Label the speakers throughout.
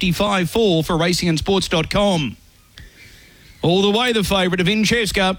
Speaker 1: 155.4 for racingandsports.com. All the way the favourite of Incheska.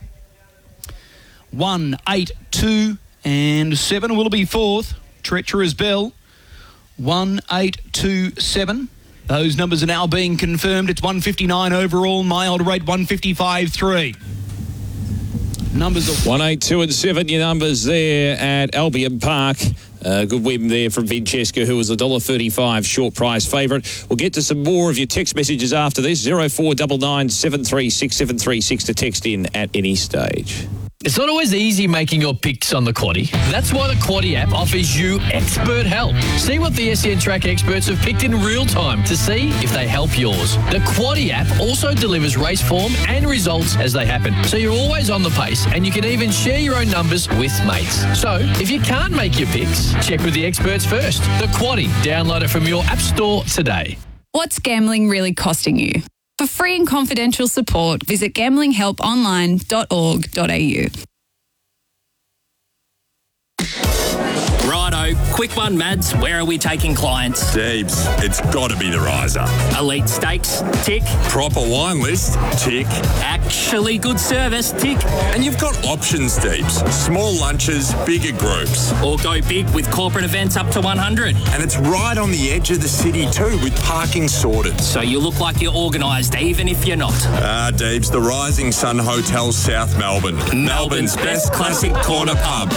Speaker 1: 1, 8, 2 and 7 will be fourth. Treacherous Bell. 1, 8, 2, 7. Those numbers are now being confirmed. It's 159 overall. Mild rate 155.3. Numbers are
Speaker 2: 1, 8, 2 and 7, your numbers there at Albion Park. Good win there from Vincheska, who was a $1.35 short price favourite. We'll get to some more of your text messages after this. 0499 736 736 to text in at any stage.
Speaker 3: It's not always easy making your picks on the Quaddie. That's why the Quaddie app offers you expert help. See what the SEN Track experts have picked in real time to see if they help yours. The Quaddie app also delivers race form and results as they happen, so you're always on the pace and you can even share your own numbers with mates. So, if you can't make your picks, check with the experts first. The Quaddie. Download it from your app store today.
Speaker 4: What's gambling really costing you? For free and confidential support, visit gamblinghelponline.org.au.
Speaker 5: Righto, quick one, Mads. Where are we taking clients?
Speaker 6: Deebs, it's got to be the riser.
Speaker 5: Elite Steaks, tick.
Speaker 6: Proper wine list, tick.
Speaker 5: Actually good service, tick.
Speaker 6: And you've got options, Deebs. Small lunches, bigger groups.
Speaker 5: Or go big with corporate events up to 100.
Speaker 6: And it's right on the edge of the city too, with parking sorted.
Speaker 5: So you look like you're organised, even if you're not.
Speaker 6: Deebs, the Rising Sun Hotel, South Melbourne. Melbourne's best classic corner pub.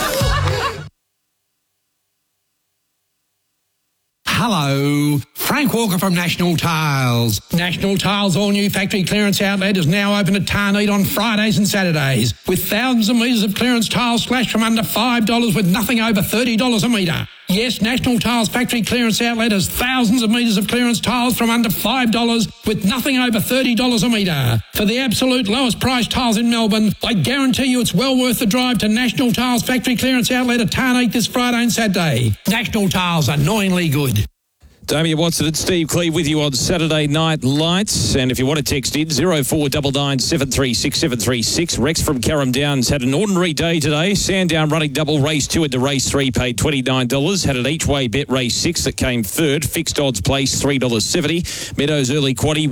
Speaker 7: Hello, Frank Walker from National Tiles. National Tiles' all-new factory clearance outlet is now open at Tarneed on Fridays and Saturdays, with thousands of metres of clearance tiles slashed from under $5 with nothing over $30 a metre. Yes, National Tiles' factory clearance outlet has thousands of metres of clearance tiles from under $5 with nothing over $30 a metre. For the absolute lowest price tiles in Melbourne, I guarantee you it's well worth the drive to National Tiles' factory clearance outlet at Tarneed this Friday and Saturday. National Tiles, annoyingly good.
Speaker 2: Damien Watson and Steve Clee with you on Saturday Night Lights. And if you want to text in, 0499 736 736. Rex from Carrum Downs had an ordinary day today. Sandown running double race 2 into race 3 paid $29. Had an each-way bet race 6 that came third. Fixed odds place $3.70. Meadows early quaddie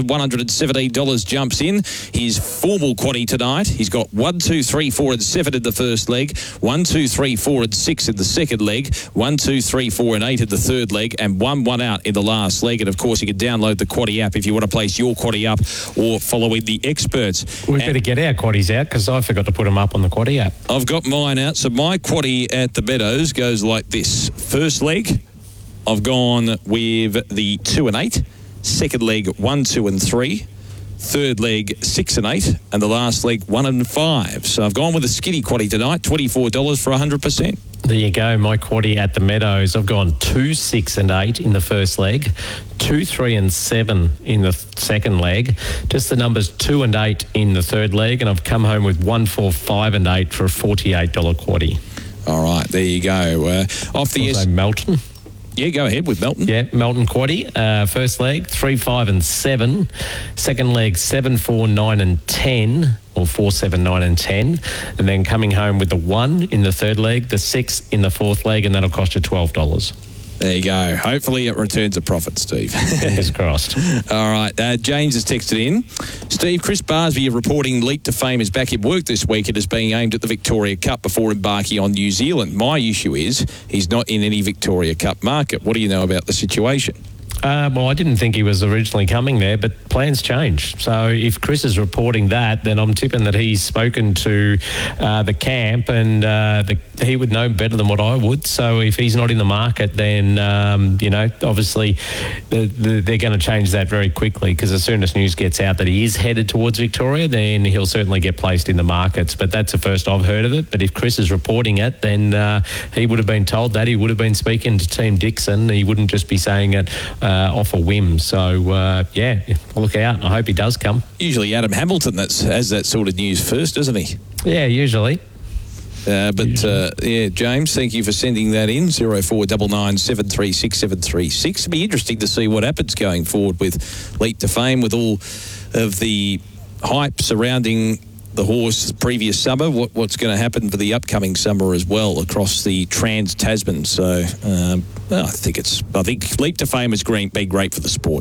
Speaker 2: $1,117 jumps in. His formal quaddie tonight, he's got 1, 2, 3, 4 and 7 in the first leg. 1, 2, 3, 4 and 6 in the second leg. 1, 2, 3, 4 and 8 in the third leg. And 1 out in the last leg. And of course you can download the Quaddie app if you want to place your Quaddie up or following the experts.
Speaker 8: We better get our Quaddies out because I forgot to put them up on the Quaddie app.
Speaker 2: I've got mine out. So my Quaddie at the Meadows goes like this. First leg, I've gone with the 2 and 8. Second leg, 1, 2 and 3. Third leg, 6 and 8. And the last leg, 1 and 5. So I've gone with a skinny Quaddie tonight, $24 for 100%.
Speaker 8: There you go, my Quaddie at the Meadows. I've gone 2, 6 and 8 in the first leg, 2, 3 and 7 in the second leg, just the numbers 2 and 8 in the third leg, and I've come home with 1, 4, 5 and 8 for a $48 Quaddie.
Speaker 2: All right, there you go. Off the
Speaker 8: Melton.
Speaker 2: Yeah, go ahead with Melton.
Speaker 8: Yeah, Melton Quaddie. First leg, 3, 5 and 7. Second leg, 7, 4, 9 and 10. Or 4, 7, 9 and 10. And then coming home with the 1 in the third leg, the 6 in the fourth leg, and that'll cost you $12.
Speaker 2: There you go. Hopefully it returns a profit, Steve.
Speaker 8: Fingers crossed.
Speaker 2: All right. James has texted in. Steve, Chris Barsby reporting Leap to Fame is back in work this week. It is being aimed at the Victoria Cup before embarking on New Zealand. My issue is he's not in any Victoria Cup market. What do you know about the situation?
Speaker 8: Well, I didn't think he was originally coming there, but plans change. So if Chris is reporting that, then I'm tipping that he's spoken to the camp and he would know better than what I would. So if he's not in the market, then, obviously they're going to change that very quickly because as soon as news gets out that he is headed towards Victoria, then he'll certainly get placed in the markets. But that's the first I've heard of it. But if Chris is reporting it, then he would have been told that. He would have been speaking to Team Dixon. He wouldn't just be saying it off a whim. So, look out. I hope he does come.
Speaker 2: Usually Adam Hamilton has that sort of news first, doesn't he?
Speaker 8: Yeah, usually.
Speaker 2: James, thank you for sending that in. 0499 736 736. It'll be interesting to see what happens going forward with Leap to Fame, with all of the hype surrounding the horse the previous summer, what's going to happen for the upcoming summer as well across the Trans-Tasman. So I think Leap to Fame has been great for the sport.